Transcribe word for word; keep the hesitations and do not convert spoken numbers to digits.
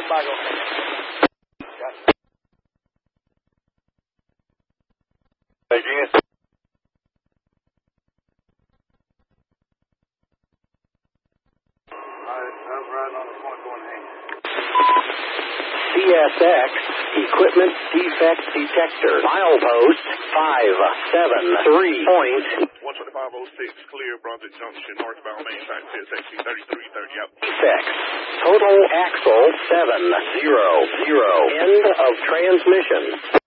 Road back, okay. Again. I'm riding on the point going hand. C S X Equipment Defect Detector. Milepost five seven three point. one twenty-five oh six, clear Brunswick Junction, northbound main side, C S X thirty-three thirty out. Defects. Total axle seven zero zero. End of transmission.